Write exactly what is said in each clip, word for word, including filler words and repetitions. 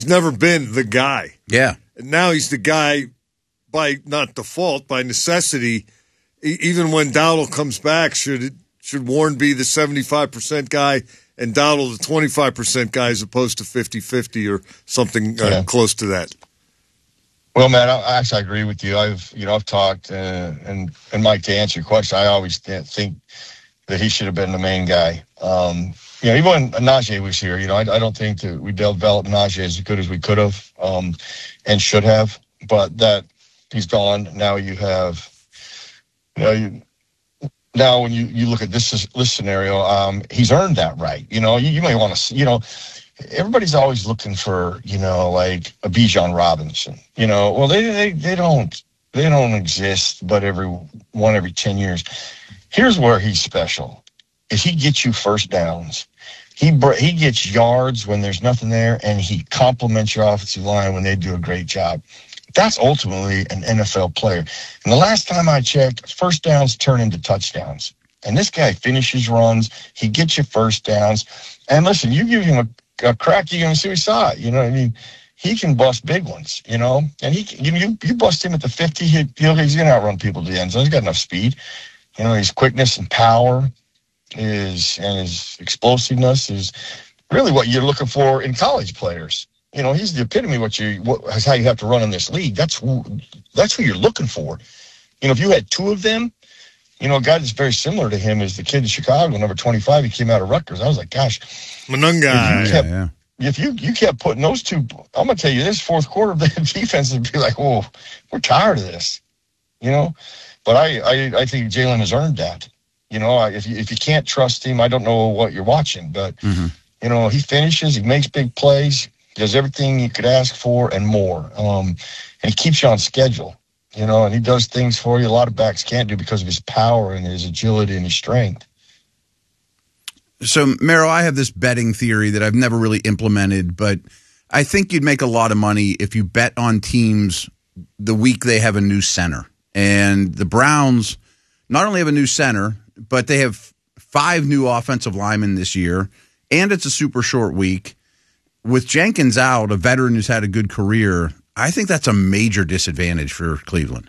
He's never been the guy. Yeah. And now he's the guy by not default, by necessity. E- even when Dowdle comes back, should it, should Warren be the seventy-five percent guy and Dowdle the twenty-five percent guy as opposed to fifty-fifty or something uh, yeah. close to that? Well, man, I actually I agree with you. I've, you know, I've talked, uh, and and Mike, to answer your question, I always think that he should have been the main guy. Um, you know, even when Najee was here, you know, I, I don't think that we developed Najee as good as we could have um, and should have. But that he's gone. Now you have, you know, you, now when you, you look at this this scenario, um, he's earned that right. You know, you, you may want to, you know. Everybody's always looking for, you know, like a Bijan Robinson. You know, well, they, they they don't they don't exist, but every one every ten years. Here's where he's special: is he gets you first downs, he he gets yards when there's nothing there, and he complements your offensive line when they do a great job. That's ultimately an N F L player. And the last time I checked, first downs turn into touchdowns. And this guy finishes runs. He gets you first downs. And listen, you give him a a crack, you're going to see we saw it. You know what I mean? He can bust big ones, you know? And he, you you, you bust him at the fifty, he, he'll, he's going to outrun people to the end zone. He's got enough speed. You know, his quickness and power is, and his explosiveness is really what you're looking for in college players. You know, he's the epitome of what you, what, how you have to run in this league. That's who, that's who you're looking for. You know, if you had two of them, you know, a guy that's very similar to him is the kid in Chicago, number twenty-five. He came out of Rutgers. I was like, gosh. Monunga. If you kept, yeah, yeah. if you, you kept putting those two, I'm going to tell you this, fourth quarter, the defense would be like, oh, we're tired of this, you know. But I, I, I think Jalen has earned that. You know, I, if, you, if you can't trust him, I don't know what you're watching. But, mm-hmm. you know, he finishes, he makes big plays, does everything you could ask for and more. Um, and he keeps you on schedule. You know, and he does things for you a lot of backs can't do because of his power and his agility and his strength. So, Merrill, I have this betting theory that I've never really implemented, but I think you'd make a lot of money if you bet on teams the week they have a new center. And the Browns not only have a new center, but they have five new offensive linemen this year, and it's a super short week. With Jenkins out, a veteran who's had a good career, I think that's a major disadvantage for Cleveland.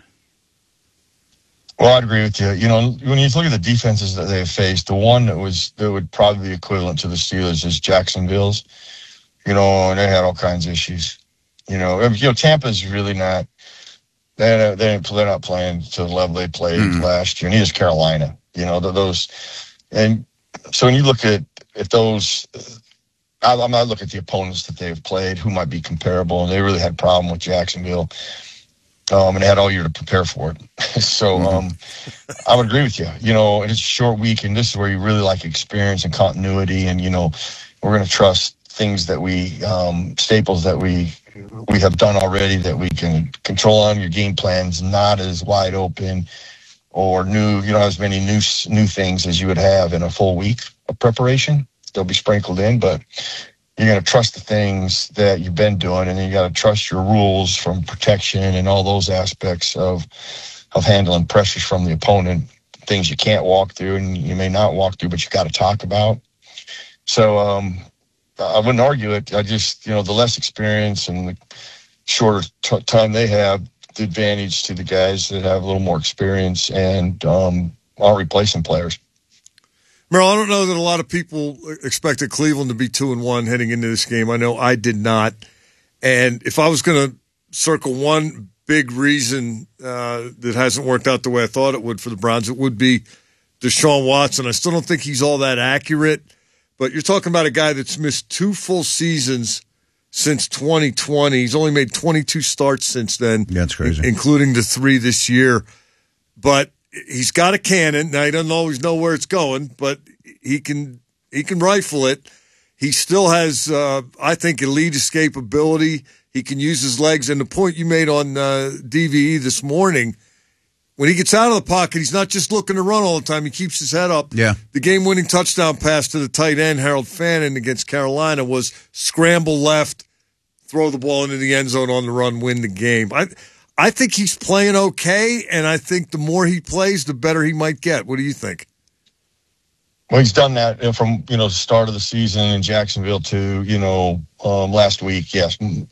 Well, I'd agree with you. You know, when you look at the defenses that they've faced, the one that was that would probably be equivalent to the Steelers is Jacksonville's. You know, and they had all kinds of issues. You know, you know, Tampa's really not. They they they're not playing to the level they played mm-hmm. last year. And neither is Carolina. You know, those, and so when you look at at those. I'm not looking at the opponents that they've played, who might be comparable, and they really had a problem with Jacksonville, um, and they had all year to prepare for it. so um, I would agree with you. You know, it's a short week, and this is where you really like experience and continuity, and, you know, we're going to trust things that we, um, staples that we we have done already that we can control on. Your game plan's not as wide open or new, you know, as many new new things as you would have in a full week of preparation. They'll be sprinkled in, but you're going to trust the things that you've been doing, and then you got to trust your rules from protection and all those aspects of of handling pressures from the opponent, things you can't walk through and you may not walk through, but you got to talk about. So um, I wouldn't argue it. I just, you know, the less experience and the shorter t- time they have, the advantage to the guys that have a little more experience and um, aren't replacing players. Merrill, I don't know that a lot of people expected Cleveland to be two and one heading into this game. I know I did not. And if I was going to circle one big reason uh, that hasn't worked out the way I thought it would for the Browns, it would be Deshaun Watson. I still don't think he's all that accurate. But you're talking about a guy that's missed two full seasons since twenty twenty. He's only made twenty-two starts since then. That's crazy. Including the three this year. But he's got a cannon. Now, he doesn't always know where it's going, but he can he can rifle it. He still has, uh, I think, elite escapability. He can use his legs. And the point you made on uh, D V E this morning, when he gets out of the pocket, he's not just looking to run all the time. He keeps his head up. Yeah. The game-winning touchdown pass to the tight end, Harold Fannin, against Carolina was scramble left, throw the ball into the end zone on the run, win the game. I I think he's playing okay, and I think the more he plays, the better he might get. What do you think? Well, he's done that you know, from, you know, the start of the season in Jacksonville to, you know, um, last week. Yes.